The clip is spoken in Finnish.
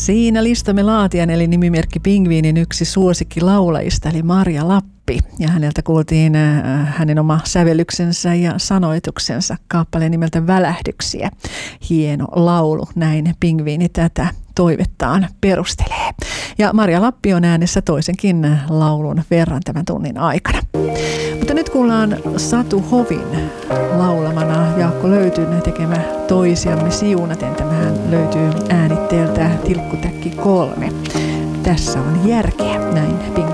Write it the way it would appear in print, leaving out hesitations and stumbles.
Siinä listamme laatijan eli nimimerkki Pingviinin yksi suosikkilaulajista eli Marja Lappi. Ja häneltä kuultiin hänen oma sävellyksensä ja sanoituksensa kappaleen nimeltä Välähdyksiä. Hieno laulu, näin Pingviini tätä toivettaan perustelee. Ja Marja Lappi on äänessä toisenkin laulun verran tämän tunnin aikana. Mutta nyt kuullaan Satu Hovin laulamana Jaakko Löytyn tekemä Toisiamme siunaten. Tämähän löytyy äänitteeltä Tilkkutäkki 3. Tässä on järkeä, näin Pingviini.